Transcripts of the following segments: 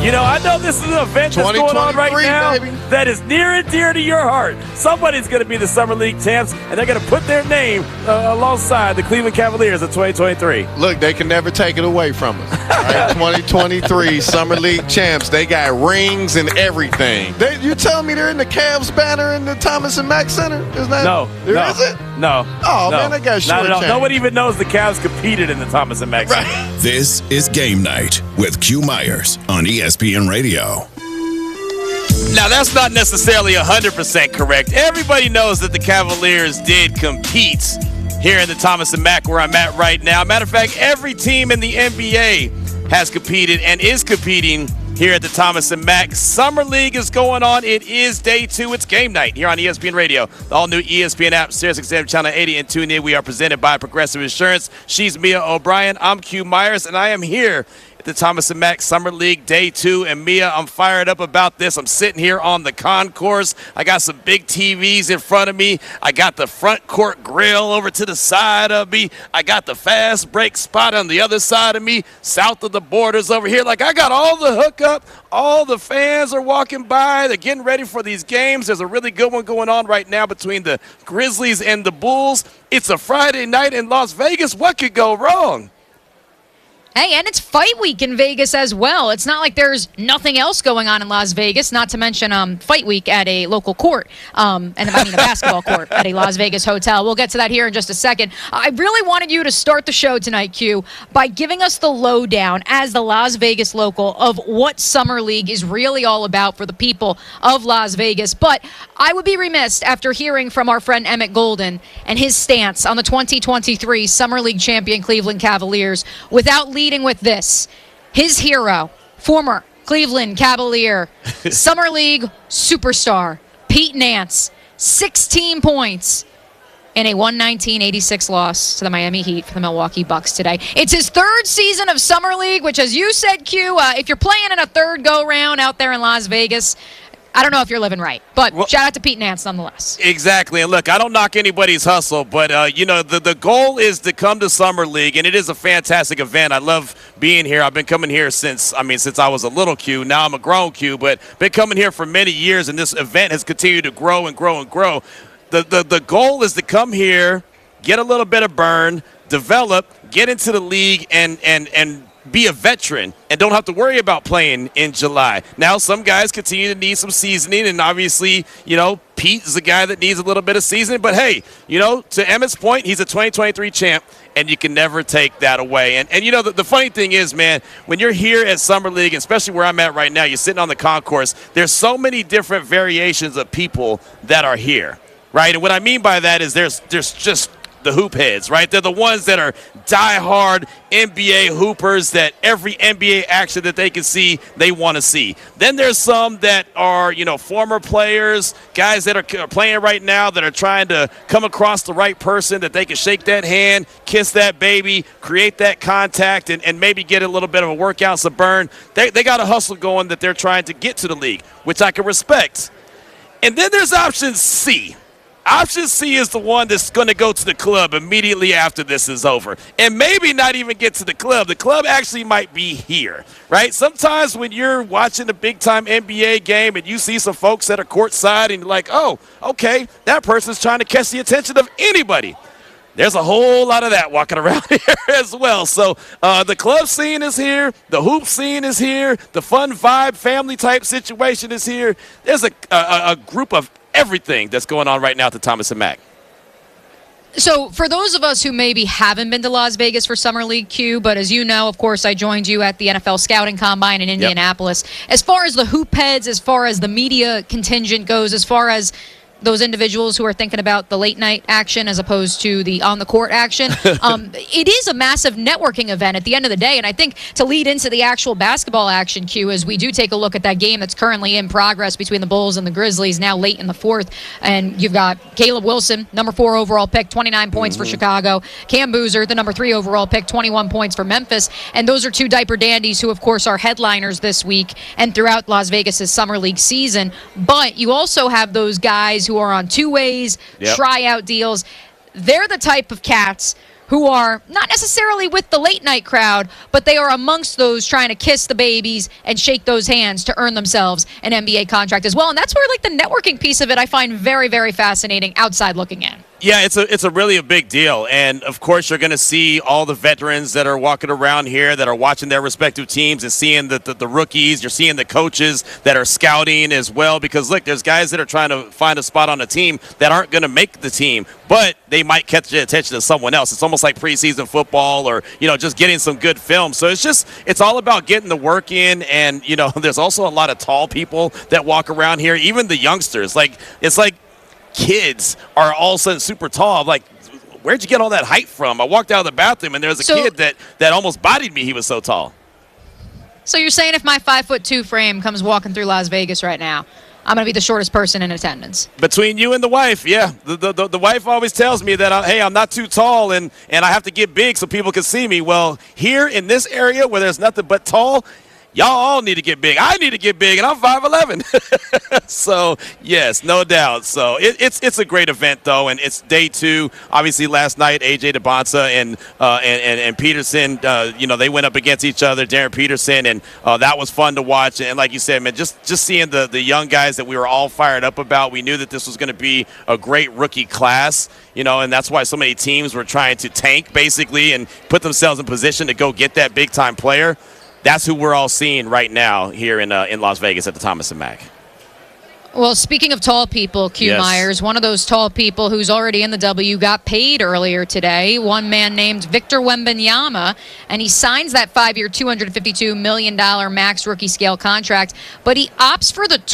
You know, I know this is an event that's going on right now that is near and dear to your heart. Somebody's going to be the Summer League champs, and they're going to put their name alongside the Cleveland Cavaliers of 2023. Look, they can never take it away from us. Right? 2023 Summer League champs. They got rings and everything. You telling me they're in the Cavs banner in the Thomas and Mack Center? No. Isn't? No. Oh, no. man, I got short Not at all. change. No one even knows the Cavs competed in the Thomas and Mack Center. Right. This is Game Night with Q Myers on ESPN Radio. Now, that's not necessarily 100% correct. Everybody knows that the Cavaliers did compete here in the Thomas and Mack where I'm at right now. Matter of fact, every team in the NBA has competed and is competing here at the Thomas and Mack. Summer League is going on. It is day 2. It's Game Night here on ESPN Radio. The all-new ESPN app, SiriusXM Channel 80, and tune in. We are presented by Progressive Insurance. She's Mia O'Brien. I'm Q Myers, and I am here the Thomas and Mack Summer League Day 2. And Mia, I'm fired up about this. I'm sitting here on the concourse. I got some big TVs in front of me. I got the front court grill over to the side of me. I got the fast break spot on the other side of me, south of the borders over here. Like, I got all the hookup. All the fans are walking by. They're getting ready for these games. There's a really good one going on right now between the Grizzlies and the Bulls. It's a Friday night in Las Vegas. What could go wrong? Hey, and it's fight week in Vegas as well. It's not like there's nothing else going on in Las Vegas, not to mention fight week at a local court, a basketball court at a Las Vegas hotel. We'll get to that here in just a second. I really wanted you to start the show tonight, Q, by giving us the lowdown as the Las Vegas local of what Summer League is really all about for the people of Las Vegas. But I would be remiss after hearing from our friend Emmett Golden and his stance on the 2023 Summer League champion Cleveland Cavaliers without leading with this. His hero, former Cleveland Cavalier, Summer League superstar, Pete Nance, 16 points in a 119-86 loss to the Miami Heat for the Milwaukee Bucks today. It's his third season of Summer League, which, as you said, Q, if you're playing in a third go-round out there in Las Vegas, I don't know if you're living right, but shout out to Pete Nance nonetheless. Exactly. And look, I don't knock anybody's hustle, but, the goal is to come to Summer League, and it is a fantastic event. I love being here. I've been coming here since I was a little Q. Now I'm a grown Q, but been coming here for many years, and this event has continued to grow and grow and grow. The goal is to come here, get a little bit of burn, develop, get into the league, and be a veteran and don't have to worry about playing in July. Now, some guys continue to need some seasoning, and obviously, Pete is a guy that needs a little bit of seasoning. But, hey, to Emmett's point, he's a 2023 champ, and you can never take that away. And the funny thing is, man, when you're here at Summer League, especially where I'm at right now, you're sitting on the concourse, there's so many different variations of people that are here, right? And what I mean by that is there's just the hoop heads, right? They're the ones that are diehard NBA hoopers that every NBA action that they can see, they want to see. Then there's some that are, former players, guys that are playing right now that are trying to come across the right person that they can shake that hand, kiss that baby, create that contact, and maybe get a little bit of a workout, some burn. They got a hustle going that they're trying to get to the league, which I can respect. And then there's option C. Option C is the one that's going to go to the club immediately after this is over. And maybe not even get to the club. The club actually might be here, right? Sometimes when you're watching a big-time NBA game and you see some folks that are courtside and you're like, oh, okay, that person's trying to catch the attention of anybody. There's a whole lot of that walking around here as well. So the club scene is here. The hoop scene is here. The fun vibe family-type situation is here. There's a group of everything that's going on right now at the Thomas and Mack. So for those of us who maybe haven't been to Las Vegas for Summer League, Q, but as you know, of course, I joined you at the NFL Scouting Combine in Indianapolis. Yep. As far as the hoop heads, as far as the media contingent goes, as far as those individuals who are thinking about the late night action as opposed to the on the court action. It is a massive networking event at the end of the day. And I think to lead into the actual basketball action, Q, as we do take a look at that game that's currently in progress between the Bulls and the Grizzlies now late in the fourth. And you've got Caleb Wilson, number 4 overall pick, 29 points for Chicago. Cam Boozer, the number 3 overall pick, 21 points for Memphis. And those are two diaper dandies who, of course, are headliners this week and throughout Las Vegas' Summer League season. But you also have those guys who are on two-ways, tryout deals. They're the type of cats who are not necessarily with the late night crowd, but they are amongst those trying to kiss the babies and shake those hands to earn themselves an NBA contract as well. And that's where like the networking piece of it I find very, very fascinating outside looking in. Yeah, it's a really a big deal. And, of course, you're going to see all the veterans that are walking around here that are watching their respective teams and seeing the rookies. You're seeing the coaches that are scouting as well because, look, there's guys that are trying to find a spot on a team that aren't going to make the team, but they might catch the attention of someone else. It's almost like preseason football or, just getting some good film. So it's all about getting the work in. And, there's also a lot of tall people that walk around here, even the youngsters. It's like kids are all of a sudden super tall. I'm like, where'd you get all that height from? I walked out of the bathroom and there was a kid that almost bodied me. He was so tall. So you're saying if my 5'2" frame comes walking through Las Vegas right now, I'm going to be the shortest person in attendance? Between you and the wife, yeah. The wife always tells me that, hey, I'm not too tall and I have to get big so people can see me. Well, here in this area where there's nothing but tall, y'all all need to get big. I need to get big, and I'm 5'11". So, yes, no doubt. So, it's a great event, though, and it's day 2. Obviously, last night, A.J. DeBonsa and Peterson, they went up against each other, Darren Peterson, and that was fun to watch. And like you said, man, just seeing the young guys that we were all fired up about, we knew that this was going to be a great rookie class, and that's why so many teams were trying to tank, basically, and put themselves in position to go get that big-time player. That's who we're all seeing right now here in Las Vegas at the Thomas & Mack. Well, speaking of tall people, Q Yes. Myers, one of those tall people who's already in the W got paid earlier today. One man named Victor Wembanyama, and he signs that 5-year, $252 million max rookie scale contract, but he opts for the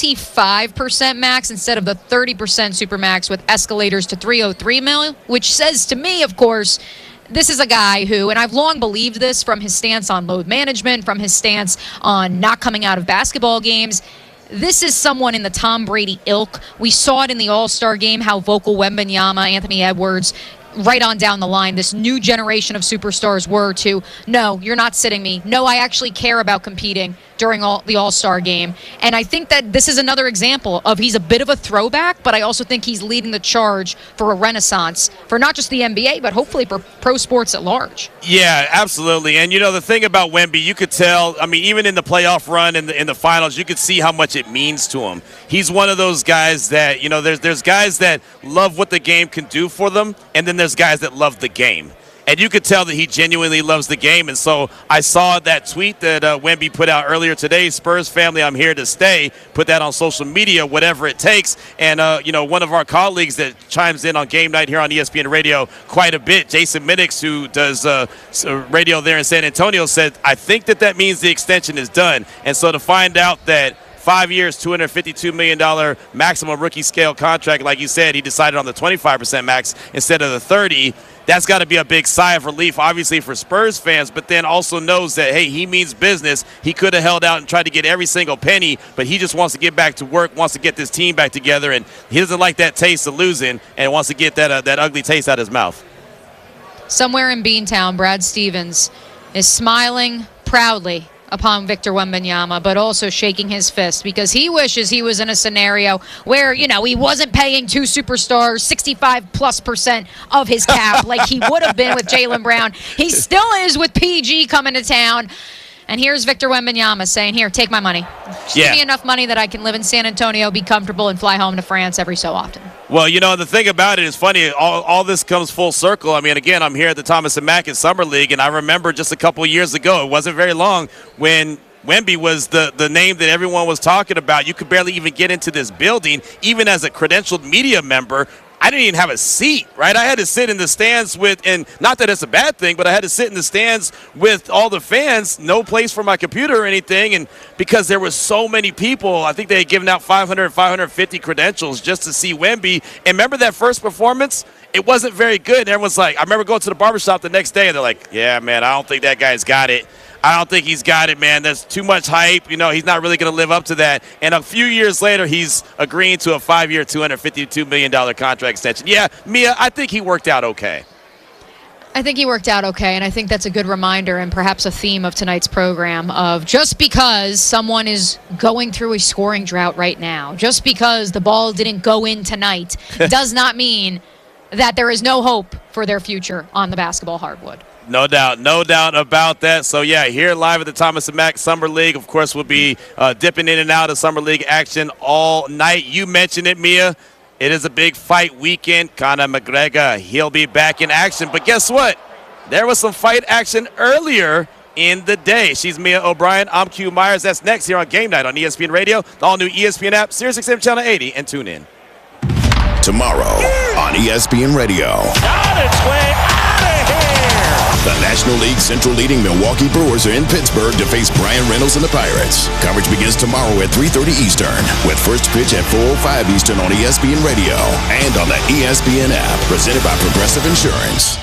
25% max instead of the 30% supermax with escalators to $303 million, which says to me, of course, this is a guy who, and I've long believed this from his stance on load management, from his stance on not coming out of basketball games, this is someone in the Tom Brady ilk. We saw it in the All-Star game, how vocal Wembanyama, Anthony Edwards, right on down the line, this new generation of superstars were to, no, you're not sitting me. No, I actually care about competing during the All-Star game. And I think that this is another example of he's a bit of a throwback, but I also think he's leading the charge for a renaissance for not just the NBA, but hopefully for pro sports at large. Yeah, absolutely. And, the thing about Wemby, you could tell, even in the playoff run in the finals, you could see how much it means to him. He's one of those guys that, there's guys that love what the game can do for them, and then there's guys that love the game. And you could tell that he genuinely loves the game. And so I saw that tweet that Wemby put out earlier today, Spurs family, I'm here to stay. Put that on social media, whatever it takes. And, one of our colleagues that chimes in on game night here on ESPN Radio quite a bit, Jason Minix, who does radio there in San Antonio, said, I think that means the extension is done. And so to find out that 5 years, $252 million maximum rookie scale contract, like you said, he decided on the 25% max instead of the 30%. That's got to be a big sigh of relief, obviously, for Spurs fans, but then also knows that, hey, he means business. He could have held out and tried to get every single penny, but he just wants to get back to work, wants to get this team back together, and he doesn't like that taste of losing and wants to get that ugly taste out of his mouth. Somewhere in Beantown, Brad Stevens is smiling proudly upon Victor Wembanyama, but also shaking his fist because he wishes he was in a scenario where, he wasn't paying two superstars 65+% of his cap like he would have been with Jaylen Brown. He still is with PG coming to town. And here's Victor Wembanyama saying, here, take my money. Just give me enough money that I can live in San Antonio, be comfortable, and fly home to France every so often. Well, the thing about it is funny. All this comes full circle. Again, I'm here at the Thomas & Mack in Summer League, and I remember just a couple of years ago, it wasn't very long, when Wemby was the name that everyone was talking about. You could barely even get into this building, even as a credentialed media member. I didn't even have a seat, right? I had to sit in the stands and not that it's a bad thing, but I had to sit in the stands with all the fans, no place for my computer or anything, and because there were so many people, I think they had given out 550 credentials just to see Wemby. And remember that first performance? It wasn't very good. And everyone's like, I remember going to the barbershop the next day, and they're like, yeah, man, I don't think that guy's got it. I don't think he's got it, man. There's too much hype. He's not really going to live up to that. And a few years later, he's agreeing to a 5-year, $252 million contract extension. Yeah, Mia, I think he worked out okay. I think he worked out okay, and I think that's a good reminder and perhaps a theme of tonight's program of just because someone is going through a scoring drought right now, just because the ball didn't go in tonight, does not mean that there is no hope for their future on the basketball hardwood. No doubt about that. So, yeah, here live at the Thomas & Mack Summer League. Of course, we'll be dipping in and out of Summer League action all night. You mentioned it, Mia. It is a big fight weekend. Conor McGregor, he'll be back in action. But guess what? There was some fight action earlier in the day. She's Mia O'Brien. I'm Q Myers. That's next here on Game Night on ESPN Radio, the all-new ESPN app, SiriusXM Channel 80, and tune in. Tomorrow on ESPN Radio. On its way out of here! The National League Central leading Milwaukee Brewers are in Pittsburgh to face Brian Reynolds and the Pirates. Coverage begins tomorrow at 3:30 Eastern, with first pitch at 4:05 Eastern on ESPN Radio and on the ESPN app, presented by Progressive Insurance.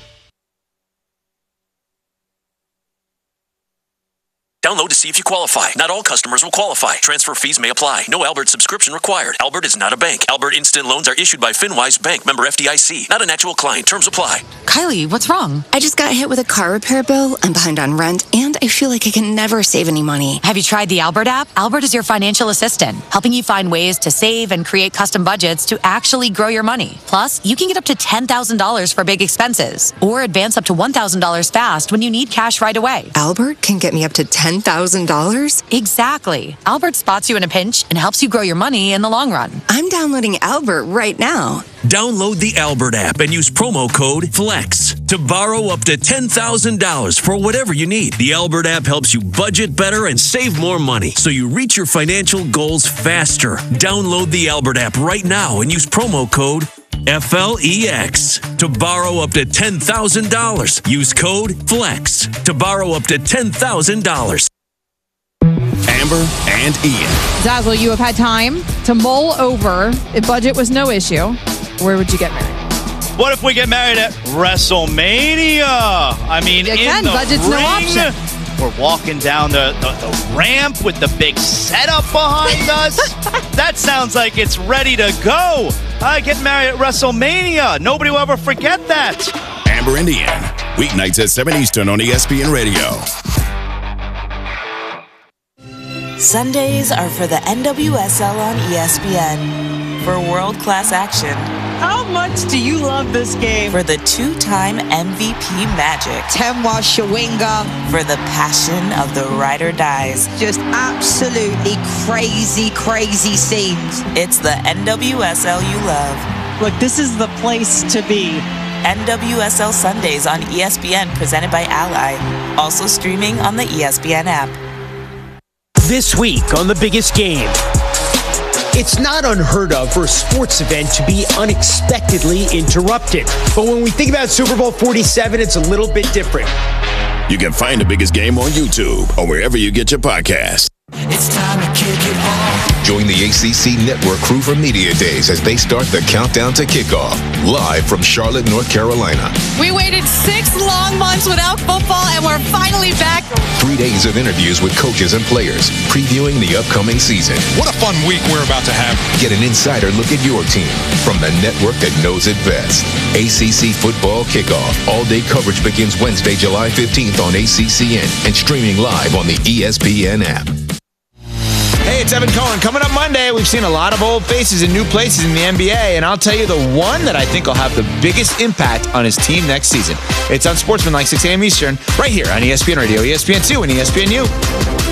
Download to see if you qualify. Not all customers will qualify. Transfer fees may apply. No Albert subscription required. Albert is not a bank. Albert Instant Loans are issued by FinWise Bank, member FDIC. Not an actual client. Terms apply. Kylie, what's wrong? I just got hit with a car repair bill. I'm behind on rent, and I feel like I can never save any money. Have you tried the Albert app? Albert is your financial assistant, helping you find ways to save and create custom budgets to actually grow your money. Plus, you can get up to $10,000 for big expenses, or advance up to $1,000 fast when you need cash right away. Albert can get me up to $10,000? Exactly. Albert spots you in a pinch and helps you grow your money in the long run. I'm downloading Albert right now. Download the Albert app and use promo code FLEX to borrow up to $10,000 for whatever you need. The Albert app helps you budget better and save more money, so you reach your financial goals faster. Download the Albert app right now and use promo code FLEX to borrow up to $10,000. Use code FLEX to borrow up to $10,000. Amber and Ian. Zazzle, you have had time to mull over. If budget was no issue, where would you get married? What if we get married at WrestleMania? I mean, Again, in the budget's ring, no option. we're walking down the ramp with the big setup behind us. That sounds like it's ready to go. I get married at WrestleMania. Nobody will ever forget that. Amber and Ian. Weeknights at 7 Eastern on ESPN Radio. Sundays are for the NWSL on ESPN. For world-class action. How much do you love this game? For the two-time MVP magic. Temwa Shawinga. For the passion of the ride or dies. Just absolutely crazy, crazy scenes. It's the NWSL you love. Look, this is the place to be. NWSL Sundays on ESPN, presented by Ally. Also streaming on the ESPN app. This week on The Biggest Game. It's not unheard of for a sports event to be unexpectedly interrupted. But when we think about Super Bowl 47, it's a little bit different. You can find The Biggest Game on YouTube or wherever you get your podcasts. It's time to kick it off. Join the ACC Network crew for Media Days as they start the countdown to kickoff. Live from Charlotte, North Carolina. We waited 6 long months without football, and we're finally back. 3 days of interviews with coaches and players, previewing the upcoming season. What a fun week we're about to have. Get an insider look at your team from the network that knows it best. ACC Football Kickoff. All-day coverage begins Wednesday, July 15th on ACCN and streaming live on the ESPN app. Hey, it's Evan Cohen. Coming up Monday, we've seen a lot of old faces in new places in the NBA, and I'll tell you the one that I think will have the biggest impact on his team next season. It's on Sportsman, like 6 a.m. Eastern, right here on ESPN Radio, ESPN2, and ESPNU.